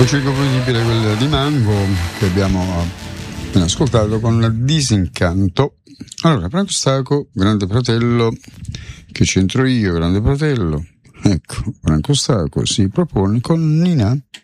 Voce inconfondibile quella di Mango che abbiamo appena ascoltato con Disincanto. Allora, Franco Stacco, Grande Fratello, che c'entro io, Grande Fratello. Ecco, Franco Stacco si propone con Nina.